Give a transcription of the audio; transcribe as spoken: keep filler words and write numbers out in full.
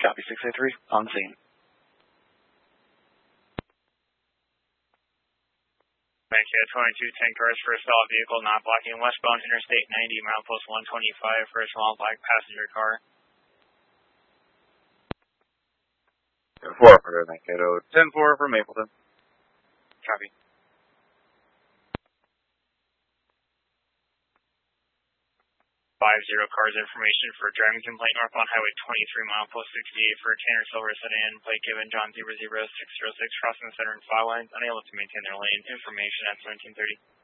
Copy six eight three, on scene. Bankhead twenty-two, ten cars for a stalled vehicle not blocking westbound Interstate ninety, milepost one twenty-five for a small black passenger car. ten four for Mankato, ten four for Mapleton. Copy. five zero cars information for driving complaint northbound Highway twenty-three, milepost sixty-eight for a Tanner Silver sedan, plate given John zero zero six zero six, crossing the center and fog lines, unable to maintain their lane, information at seventeen thirty.